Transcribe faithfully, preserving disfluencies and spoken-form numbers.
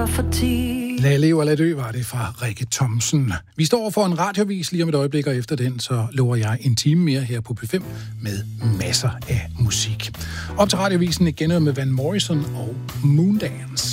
før for ti. Lad leve og lad dø var det fra Rikke Thomsen. Vi står for en radiovis lige om et øjeblik, og efter den så lover jeg en time mere her på P fem med masser af musik. Op til radiovisen igen med Van Morrison og Moondance.